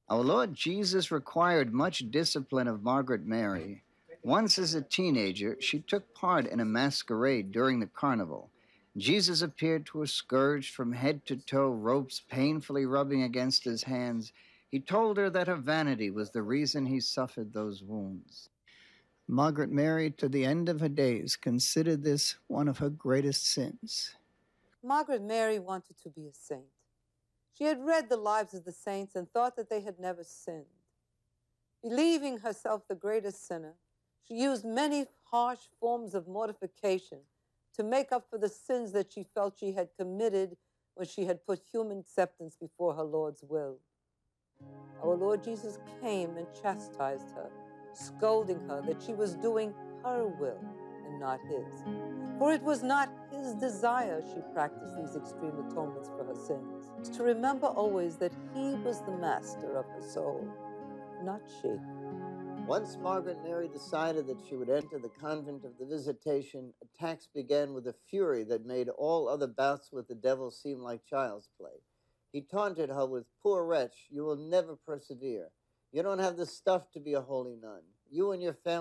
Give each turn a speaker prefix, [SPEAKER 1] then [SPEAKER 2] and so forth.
[SPEAKER 1] Our Lord Jesus required much discipline of Margaret Mary. Once, as a teenager, she took part in a masquerade during the carnival. Jesus appeared to her scourged from head to toe, ropes painfully rubbing against his hands. He told her that her vanity was the reason he suffered those wounds. Margaret Mary, to the end of her days, considered this one of her greatest sins.
[SPEAKER 2] Margaret Mary wanted to be a saint. She had read the lives of the saints and thought that they had never sinned. Believing herself the greatest sinner, she used many harsh forms of mortification to make up for the sins that she felt she had committed when she had put human acceptance before her Lord's will. Our Lord Jesus came and chastised her, scolding her that she was doing her will and not his. For it was not his desire she practiced these extreme atonements for her sins. To remember always that he was the master of her soul, not she.
[SPEAKER 3] Once Margaret Mary decided that she would enter the convent of the Visitation, attacks began with a fury that made all other bouts with the devil seem like child's play. He taunted her with, "Poor wretch, you will never persevere. You don't have the stuff to be a holy nun. You and your family